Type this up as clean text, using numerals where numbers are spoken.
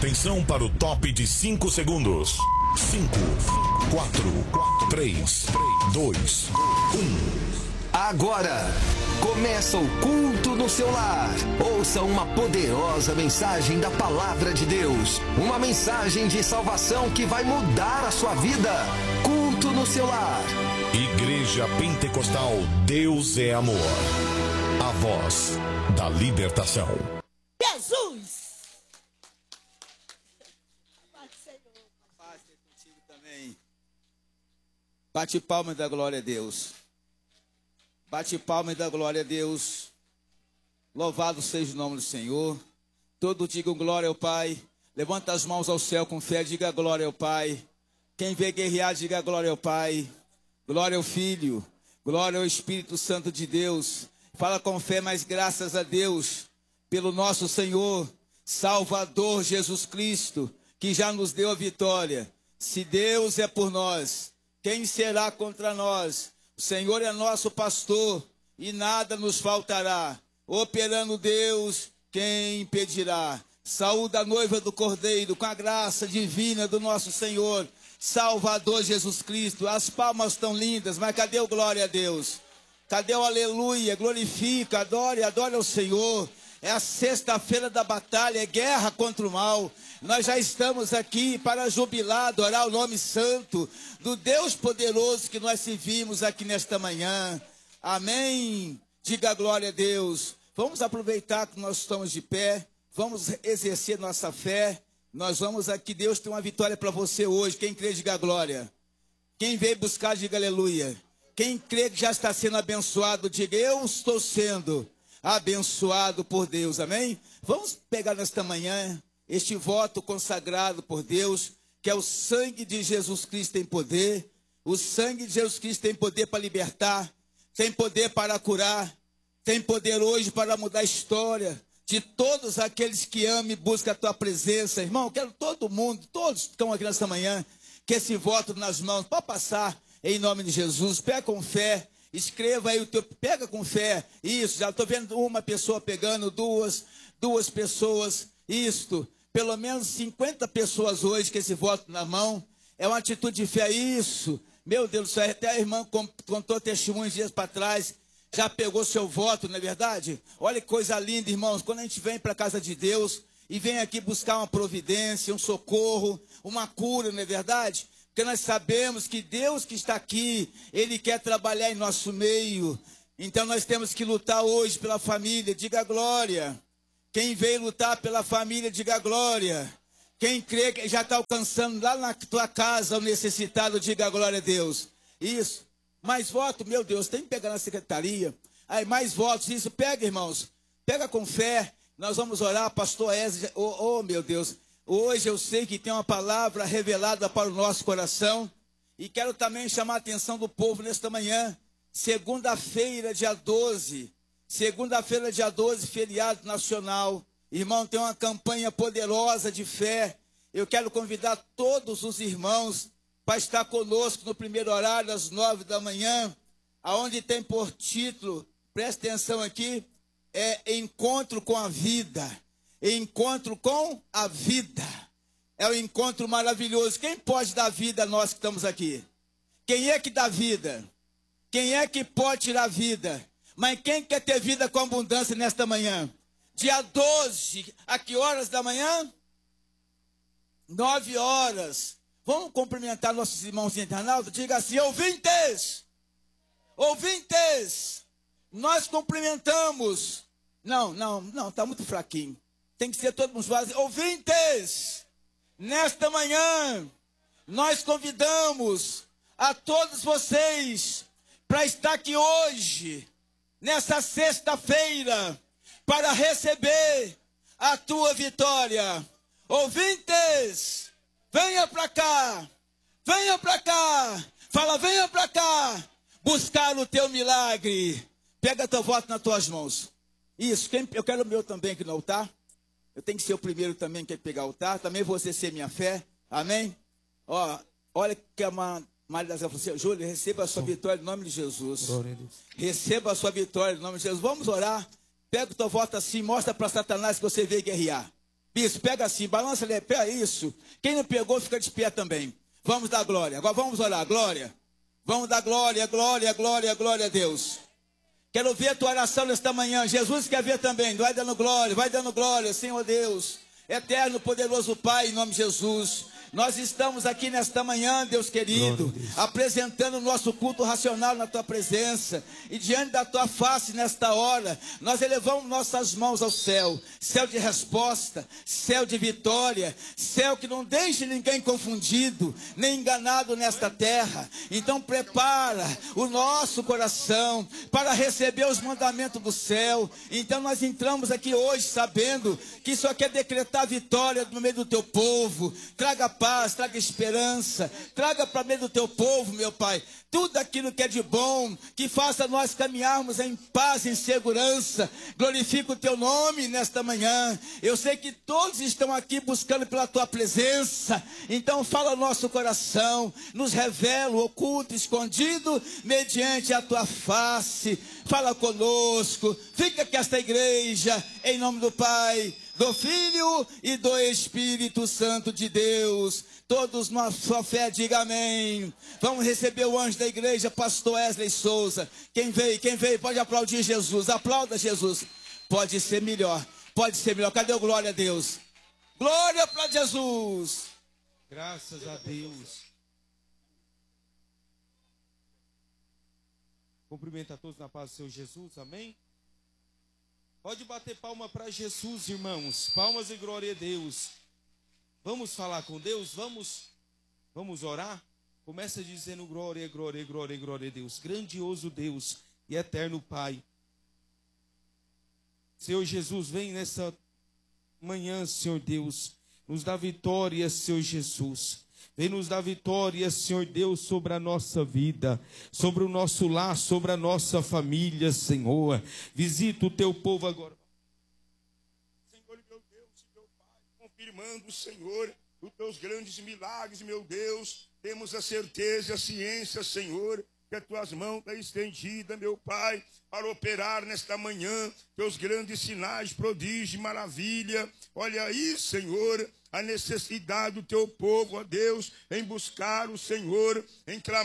Atenção para o top de 5 segundos. 5, 4, 3, 2, 1. Agora, começa o culto no seu lar. Ouça uma poderosa mensagem da Palavra de Deus. Uma mensagem de salvação que vai mudar a sua vida. Culto no seu lar. Igreja Pentecostal Deus é Amor. A voz da libertação. Jesus! Paz seja contigo também. Bate palmas da glória a Deus. Bate palmas da glória a Deus. Louvado seja o nome do Senhor. Todos digam glória ao Pai. Levanta as mãos ao céu com fé, diga glória ao Pai. Quem vê guerrear, diga glória ao Pai. Glória ao Filho. Glória ao Espírito Santo de Deus. Fala com fé, mas graças a Deus pelo nosso Senhor, Salvador Jesus Cristo, que já nos deu a vitória. Se Deus é por nós, quem será contra nós? O Senhor é nosso pastor e nada nos faltará. Operando Deus, quem impedirá? Saúde a noiva do Cordeiro, com a graça divina do nosso Senhor, Salvador Jesus Cristo. As palmas estão lindas, mas cadê o glória a Deus? Cadê o aleluia? Glorifica, adore ao Senhor. É a sexta-feira da batalha, é guerra contra o mal. Nós já estamos aqui para jubilar, adorar o nome santo do Deus poderoso que nós servimos aqui nesta manhã. Amém. Diga glória a Deus. Vamos aproveitar que nós estamos de pé. Vamos exercer nossa fé. Nós vamos aqui. Deus tem uma vitória para você hoje. Quem crê, diga glória. Quem veio buscar, diga aleluia. Quem crê que já está sendo abençoado, diga eu estou sendo abençoado por Deus. Amém? Vamos pegar nesta manhã este voto consagrado por Deus, que é o sangue de Jesus Cristo tem poder. O sangue de Jesus Cristo tem poder para libertar, tem poder para curar, tem poder hoje para mudar a história de todos aqueles que amam e buscam a tua presença. Irmão, quero todo mundo, todos que estão aqui nesta manhã, que esse voto nas mãos, pode passar em nome de Jesus. Pega com fé, escreva aí o teu, pega com fé. Isso, já estou vendo uma pessoa pegando, duas pessoas, isto. Pelo menos 50 pessoas hoje com esse voto na mão. É uma atitude de fé, isso. Meu Deus do céu, até a irmã contou testemunhos dias para trás. Já pegou seu voto, não é verdade? Olha que coisa linda, irmãos. Quando a gente vem para a casa de Deus e vem aqui buscar uma providência, um socorro, uma cura, não é verdade? Porque nós sabemos que Deus que está aqui, Ele quer trabalhar em nosso meio. Então nós temos que lutar hoje pela família, diga glória. Quem veio lutar pela família, diga glória. Quem crê que já está alcançando lá na tua casa o necessitado, diga glória a Deus. Isso. Mais votos, meu Deus, tem que pegar na secretaria. Aí, mais votos, isso. Pega, irmãos. Pega com fé. Nós vamos orar, pastor Ezra. Oh, meu Deus. Hoje eu sei que tem uma palavra revelada para o nosso coração. E quero também chamar a atenção do povo nesta manhã. Segunda-feira, dia 12. Segunda-feira, dia 12, feriado nacional. Irmão, tem uma campanha poderosa de fé. Eu quero convidar todos os irmãos para estar conosco no primeiro horário, às 9 da manhã, aonde tem por título, presta atenção aqui, é Encontro com a Vida. Encontro com a vida. É um encontro maravilhoso. Quem pode dar vida a nós que estamos aqui? Quem é que dá vida? Quem é que pode tirar vida? Mas quem quer ter vida com abundância nesta manhã? Dia 12, a que horas da manhã? 9 horas. Vamos cumprimentar nossos irmãos internautas? Diga assim, ouvintes! Ouvintes! Nós cumprimentamos. Não, está muito fraquinho. Tem que ser todo mundo vazio. Ouvintes! Nesta manhã, nós convidamos a todos vocês para estar aqui hoje, nessa sexta-feira, para receber a tua vitória. Ouvintes, venha para cá, fala, venha para cá, buscar o teu milagre. Pega teu voto nas tuas mãos. Isso, eu quero o meu também aqui no altar. Eu tenho que ser o primeiro também que pegar o altar. Também você ser minha fé, amém? Ó, olha que a Maria das falou assim, Júlia, receba a sua vitória em nome de Jesus. Receba a sua vitória em nome de Jesus. Vamos orar. Pega o teu voto assim, mostra para Satanás que você veio guerrear. Isso, pega assim, balança ali, pega isso. Quem não pegou, fica de pé também. Vamos dar glória. Agora vamos orar, glória. Vamos dar glória, glória, glória, glória a Deus. Quero ver a tua oração nesta manhã. Jesus quer ver também. Vai dando glória, Senhor Deus. Eterno, poderoso Pai, em nome de Jesus. Nós estamos aqui nesta manhã, Deus querido, apresentando o nosso culto racional na tua presença. E diante da tua face nesta hora, nós elevamos nossas mãos ao céu. Céu de resposta, céu de vitória, céu que não deixe ninguém confundido, nem enganado nesta terra. Então prepara o nosso coração para receber os mandamentos do céu. Então nós entramos aqui hoje sabendo que só quer decretar vitória no meio do teu povo. Traga paz, traga esperança, traga para meio do teu povo, meu Pai, tudo aquilo que é de bom, que faça nós caminharmos em paz, em segurança. Glorifica o teu nome nesta manhã. Eu sei que todos estão aqui buscando pela tua presença, então fala ao nosso coração, nos revela o oculto, escondido, mediante a tua face. Fala conosco, fica com esta igreja, em nome do Pai, do Filho e do Espírito Santo de Deus. Todos nós, sua fé, diga amém. Vamos receber o anjo da igreja, pastor Wesley Souza. Quem veio, pode aplaudir Jesus. Aplauda Jesus. Pode ser melhor. Cadê o glória a Deus? Glória para Jesus. Graças a Deus. Cumprimento a todos na paz do Senhor Jesus, amém? Pode bater palma para Jesus, irmãos. Palmas e glória a Deus. Vamos falar com Deus? Vamos orar? Começa dizendo glória, glória, glória, glória a Deus. Grandioso Deus e eterno Pai. Senhor Jesus, vem nessa manhã, Senhor Deus. Nos dá vitória, Senhor Jesus. Vem nos dar vitória, Senhor Deus, sobre a nossa vida, sobre o nosso lar, sobre a nossa família, Senhor. Visita o teu povo agora. Senhor, meu Deus e meu Pai, confirmando, Senhor, os teus grandes milagres, meu Deus. Temos a certeza e a ciência, Senhor, que as tuas mãos estão estendidas, meu Pai, para operar nesta manhã teus grandes sinais, prodígio, maravilha. Olha aí, Senhor, a necessidade do teu povo, ó Deus, em buscar o Senhor, em clamar.